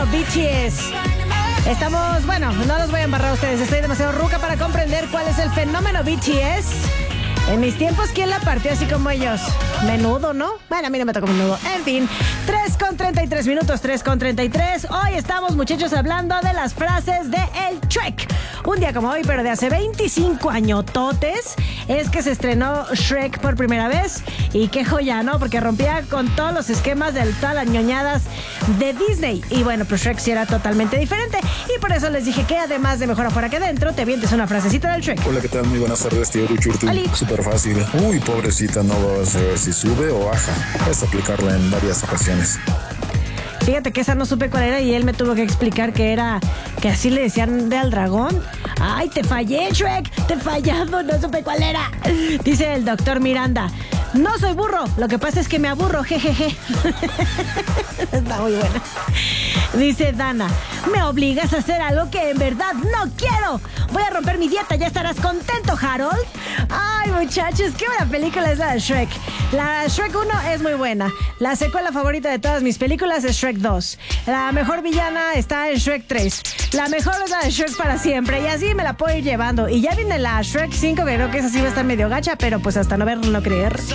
fenómeno BTS. No los voy a embarrar a ustedes. Estoy demasiado ruca para comprender cuál es el fenómeno BTS. En mis tiempos, ¿quién la partió así como ellos? Menudo, ¿no? Bueno, a mí no me tocó menudo. En fin, 3:33 minutos, 3:33. Hoy estamos, muchachos, hablando de las frases de el Shrek. Un día como hoy, pero de hace 25 añototes, es que se estrenó Shrek por primera vez. Y qué joya, ¿no? Porque rompía con todos los esquemas de todas las ñoñadas de Disney. Y bueno, pues Shrek sí era totalmente diferente. Y por eso les dije que además de mejor afuera que dentro, te avientes una frasecita del Shrek. Hola, ¿qué tal? Muy buenas tardes, tío Ruchurtu. Súper fácil. Uy, pobrecita, no va a saber si sube o baja. Es aplicarla en varias ocasiones. Fíjate que esa no supe cuál era y él me tuvo que explicar que así le decían de al dragón. ¡Ay, te fallé, Shrek! ¡Te he fallado! No supe cuál era. Dice el doctor Miranda: no soy burro, lo que pasa es que me aburro, jejeje. Está muy buena. Dice Dana: me obligas a hacer algo que en verdad no quiero. Voy a romper mi dieta, ¿ya estarás contento, Harold? Ay, muchachos, qué buena película es la de Shrek. La Shrek 1 es muy buena. La secuela favorita de todas mis películas es Shrek 2. La mejor villana está en Shrek 3. La mejor es la de Shrek para siempre. Y así me la puedo ir llevando. Y ya viene la Shrek 5, que creo que esa sí va a estar medio gacha, pero pues hasta no verlo, no creer.